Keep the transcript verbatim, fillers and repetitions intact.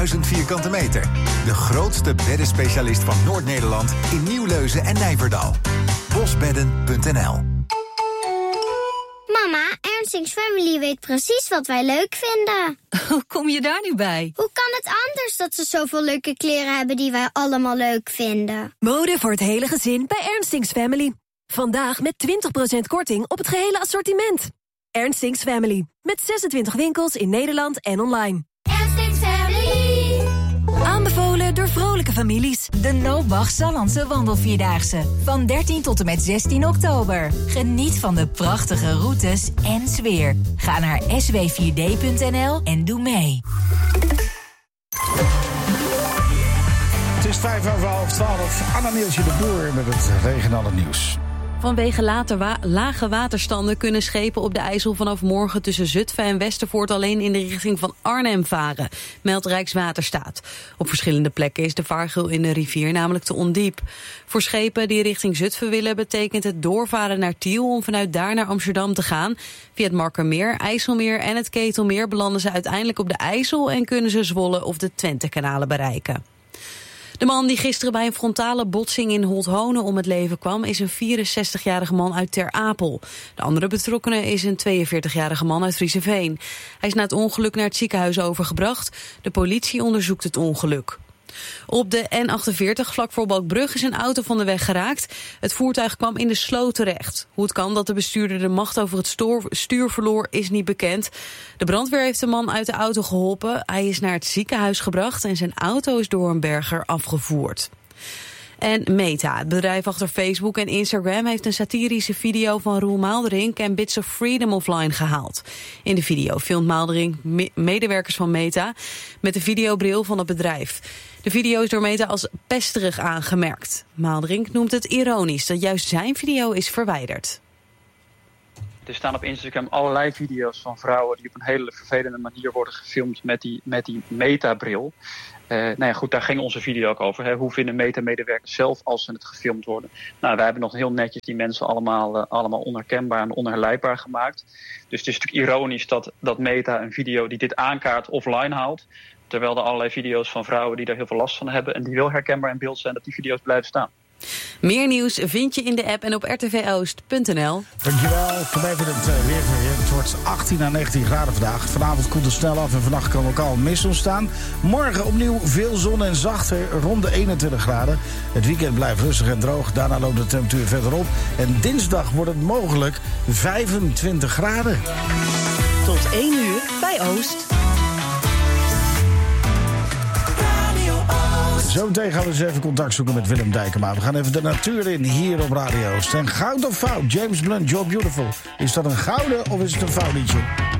vijfduizend vierkante meter. De grootste beddenspecialist van Noord-Nederland in Nieuwleuzen en Nijverdal. bosbedden punt n l. Mama, Ernstings Family weet precies wat wij leuk vinden. Hoe kom je daar nu bij? Hoe kan het anders dat ze zoveel leuke kleren hebben die wij allemaal leuk vinden? Mode voor het hele gezin bij Ernstings Family. Vandaag met twintig procent korting op het gehele assortiment. Ernstings Family. Met zesentwintig winkels in Nederland en online. Ernstings Family. Aanbevolen door vrolijke families. De Noobach Sallandse Wandelvierdaagse. Van dertien tot en met zestien oktober. Geniet van de prachtige routes en sfeer. Ga naar s w vier d punt n l en doe mee. Het is vijf over half twaalf. Anna Nielsje de Boer met het regionale nieuws. Vanwege later wa- lage waterstanden kunnen schepen op de IJssel vanaf morgen tussen Zutphen en Westervoort alleen in de richting van Arnhem varen, meldt Rijkswaterstaat. Op verschillende plekken is de vaargeul in de rivier namelijk te ondiep. Voor schepen die richting Zutphen willen betekent het doorvaren naar Tiel om vanuit daar naar Amsterdam te gaan. Via het Markermeer, IJsselmeer en het Ketelmeer belanden ze uiteindelijk op de IJssel en kunnen ze Zwolle of de Twentekanalen bereiken. De man die gisteren bij een frontale botsing in Holthonen om het leven kwam is een vierenzestigjarige man uit Ter Apel. De andere betrokkenen is een tweeënveertigjarige man uit Friezenveen. Hij is na het ongeluk naar het ziekenhuis overgebracht. De politie onderzoekt het ongeluk. Op de N achtenveertig vlak voor Balkbrug is een auto van de weg geraakt. Het voertuig kwam in de sloot terecht. Hoe het kan dat de bestuurder de macht over het stoor, stuur verloor is niet bekend. De brandweer heeft de man uit de auto geholpen. Hij is naar het ziekenhuis gebracht en zijn auto is door een berger afgevoerd. En Meta, het bedrijf achter Facebook en Instagram, heeft een satirische video van Roel Maalderink en Bits of Freedom offline gehaald. In de video filmt Maalderink me- medewerkers van Meta met de videobril van het bedrijf. De video is door Meta als pesterig aangemerkt. Maalderink noemt het ironisch dat juist zijn video is verwijderd. Er staan op Instagram allerlei video's van vrouwen die op een hele vervelende manier worden gefilmd met die, met die Meta-bril. Uh, nou ja, goed, daar ging onze video ook over. Hè. Hoe vinden Meta-medewerkers zelf als ze het gefilmd worden? Nou, wij hebben nog heel netjes die mensen allemaal, uh, allemaal onherkenbaar en onherleidbaar gemaakt. Dus het is natuurlijk ironisch dat, dat Meta een video die dit aankaart offline houdt. Terwijl er allerlei video's van vrouwen die daar heel veel last van hebben en die wel herkenbaar in beeld zijn, dat die video's blijven staan. Meer nieuws vind je in de app en op r t v oost punt n l. Dankjewel. Kom even het uh, weer voor je. Het wordt achttien à negentien graden vandaag. Vanavond koelt het snel af en vannacht kan lokaal mist ontstaan. Morgen opnieuw veel zon en zachter, rond de eenentwintig graden. Het weekend blijft rustig en droog. Daarna loopt de temperatuur verder op. En dinsdag wordt het mogelijk vijfentwintig graden. Tot één uur bij Oost. Zometeen gaan we eens even contact zoeken met Willem Dijkema. We gaan even de natuur in hier op Radio Oost. En goud of fout? James Blunt, You're Beautiful. Is dat een gouden of is het een fout liedje?